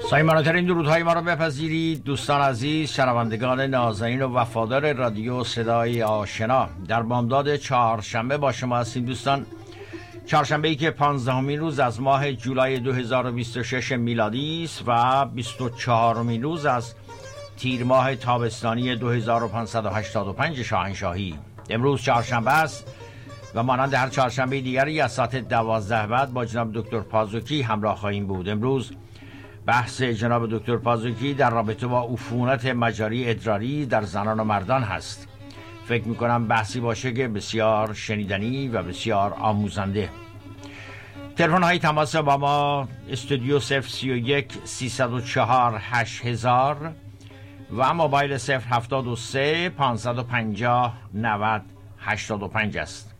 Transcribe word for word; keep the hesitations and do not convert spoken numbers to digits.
صمیمانه‌ترین درودهای ما را بپذیرید دوستان عزیز، شنوندگان نازنین و وفادار رادیو صدای آشنا. در بامداد چهارشنبه با شما هستیم دوستان. چهارشنبه ای که پانزدهمین روز از ماه جولای دو هزار و بیست و شش میلادی است و بیست و چهارمین روز از تیر ماه تابستانی دو هزار و پانصد و هشتاد و پنج شاهنشاهی. امروز چهارشنبه است و مانند هر چهارشنبه دیگری از ساعت دوازده بعد با جناب دکتر پازوکی همراه خواهیم بود. امروز بحث جناب دکتر پازوکی در رابطه با عفونت مجاری ادراری در زنان و مردان هست. فکر میکنم بحثی باشه که بسیار شنیدنی و بسیار آموزنده. تلفن های تماس با ما استودیو صفر سی و یک سیصد و چهار هشت هزار و موبایل صفر هفتاد و سه پانصد و پنجاه نود هشتاد و پنج است.